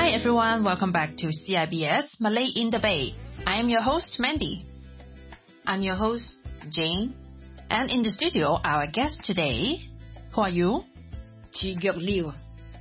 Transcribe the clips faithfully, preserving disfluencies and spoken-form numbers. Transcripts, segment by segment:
Hi everyone, welcome back to C I B S Malay in the Bay. I am your host Mandy. I'm your host Jane. And in the studio, our guest today, who are you? Chi Gyok Liu.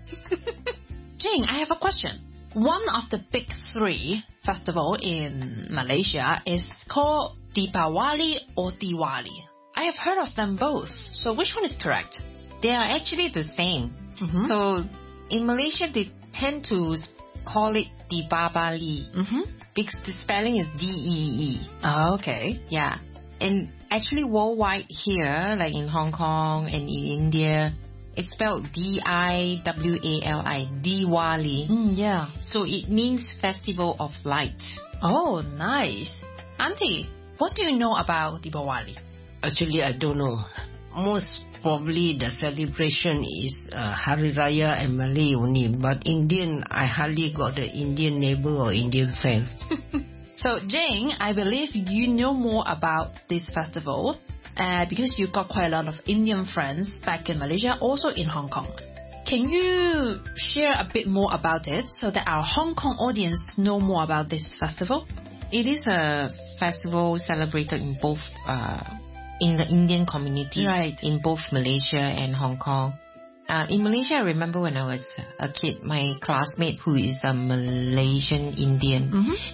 Jane, I have a question. One of the big three festival in Malaysia is called Deepawali or Diwali. I have heard of them both, so which one is correct? They are actually the same. Mm-hmm. So in Malaysia, they tend to call it Deepawali Mm-hmm. because the spelling is D E E. Oh, okay. Yeah. And actually worldwide here, like in Hong Kong and in India, it's spelled D I W A L I, Diwali. Mm, yeah. So it means Festival of Light. Oh, nice. Auntie, what do you know about Deepawali? Actually, I don't know. Most probably the celebration is uh, Hari Raya and Malay only. But Indian, I hardly got the Indian neighbor or Indian friends. So Jane, I believe you know more about this festival uh, because you got quite a lot of Indian friends back in Malaysia, also in Hong Kong. Can you share a bit more about it so that our Hong Kong audience know more about this festival? It is a festival celebrated in both, uh, in the Indian community, Right. in both Malaysia and Hong Kong. Uh, in Malaysia, I remember when I was a kid, my classmate who is a Malaysian Indian, Mm-hmm.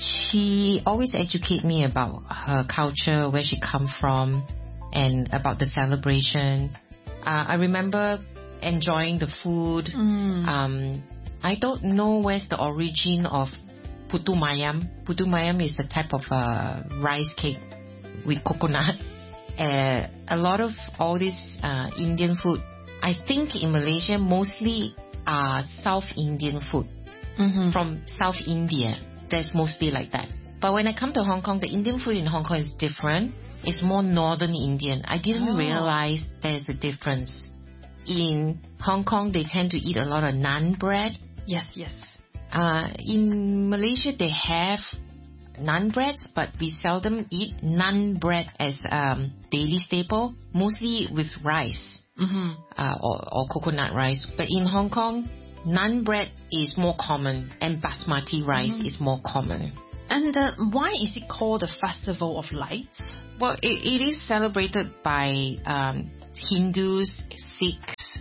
she always educate me about her culture, where she come from, and about the celebration. Uh, I remember enjoying the food. Mm. Um, I don't know where's the origin of putu mayam. Putu mayam is a type of uh, rice cake with coconut. Uh, a lot of all this uh, Indian food, I think in Malaysia mostly are South Indian food. Mm-hmm. From South India. That's mostly like that. But when I come to Hong Kong, the Indian food in Hong Kong is different. It's more Northern Indian. I didn't Oh. realize there's a difference. In Hong Kong, they tend to eat a lot of naan bread. Yes, yes. Uh, in Malaysia, they have naan breads, but we seldom eat naan bread as um, daily staple, mostly with rice Mm-hmm. uh, or, or coconut rice. But in Hong Kong, naan bread is more common and basmati rice Mm. is more common. And uh, why is it called the Festival of Lights? Well, it, it is celebrated by um, Hindus, Sikhs,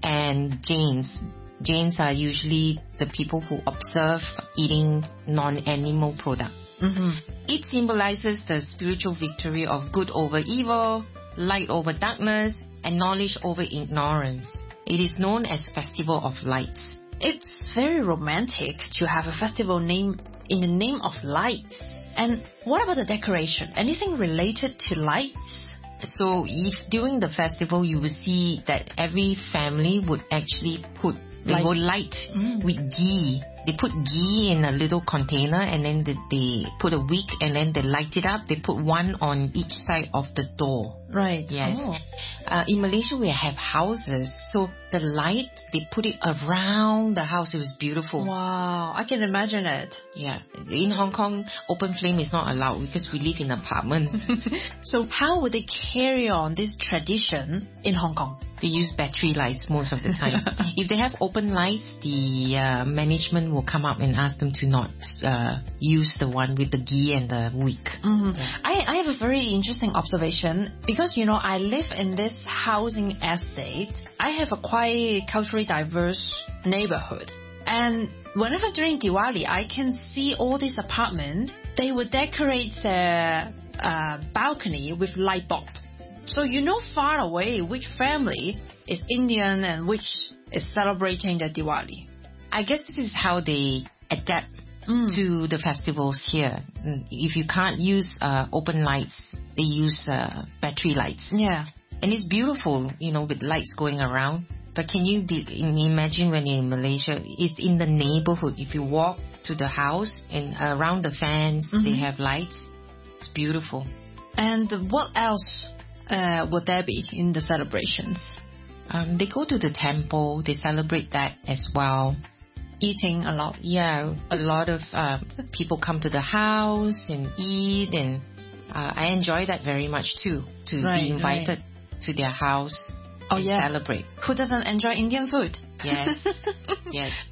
and Jains. Jains are usually the people who observe eating non-animal product. Mm-hmm. It symbolizes the spiritual victory of good over evil, light over darkness, and knowledge over ignorance. It is known as Festival of Lights. It's very romantic to have a festival name in the name of lights. And what about the decoration? Anything related to lights? So if during the festival you will see that every family would actually put, they Light. will light Mm. with ghee. They put ghee in a little container and then they, they put a wick and then they light it up. They put one on each side of the door. Right. Yes. Oh. Uh, in Malaysia we have houses. So the light, they put it around the house. It was beautiful. Wow, I can imagine it. Yeah. In Hong Kong, open flame is not allowed because we live in apartments. So how would they carry on this tradition in Hong Kong? They use battery lights most of the time. If they have open lights, the uh, management will come up and ask them to not uh, use the one with the ghee and the wick. Mhm. Yeah. I, I have a very interesting observation because, you know, I live in this housing estate. I have a quite culturally diverse neighborhood. And whenever during Diwali, I can see all these apartments, they would decorate their uh, balcony with light bulb. So you know far away which family is Indian and which is celebrating the Diwali. I guess this is how they adapt Mm. to the festivals here. Mm, If you can't use uh, open lights, they use uh, battery lights. Yeah. And it's beautiful, you know, with lights going around. But can you be, imagine when you're in Malaysia, it's in the neighborhood. If you walk to the house and around the fence, they Mhm. have lights. It's beautiful. And what else uh, would there be in the celebrations? Um, they go to the temple. They celebrate that as well. Eating a lot. Yeah, a lot of uh, people come to the house and eat, and uh, I enjoy that very much too. To Right, be invited to their house Oh, and yeah. celebrate. Who doesn't enjoy Indian food? Yes, yes.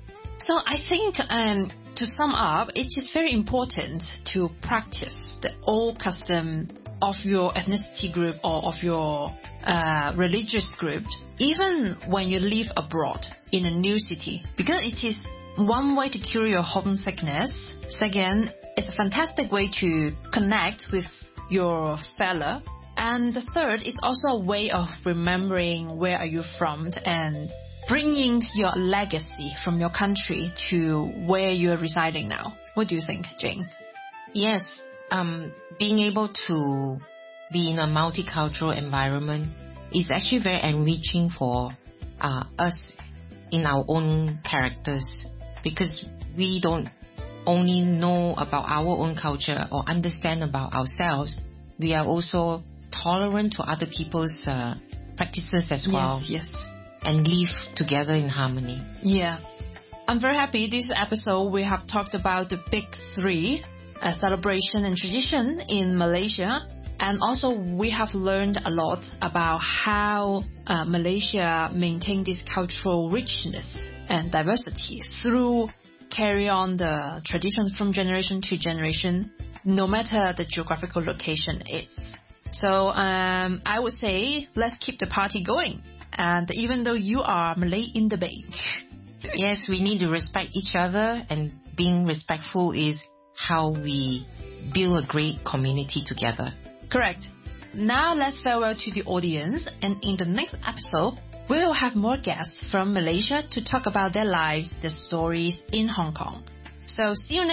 So I think um, to sum up, it is very important to practice the old custom of your ethnicity group or of your uh, religious group, even when you live abroad in a new city, because it is one way to cure your homesickness. Second, it's a fantastic way to connect with your fellow. And the third is also a way of remembering where are you from and bringing your legacy from your country to where you're residing now. What do you think, Jane? Yes, um, being able to be in a multicultural environment is actually very enriching for uh, us in our own characters, because we don't only know about our own culture or understand about ourselves, we are also tolerant to other people's uh, practices as well. Yes, yes. And live together in harmony. Yeah. I'm very happy this episode we have talked about the big three, uh, celebration and tradition in Malaysia. And also we have learned a lot about how uh, Malaysia maintain this cultural richness and diversity through carry on the traditions from generation to generation, no matter the geographical location is. So um, I would say let's keep the party going. And even though you are Malay in the Bay. Yes, we need to respect each other, and being respectful is how we build a great community together. Correct. Now let's farewell to the audience, and in the next episode, we will have more guests from Malaysia to talk about their lives, their stories in Hong Kong. So see you next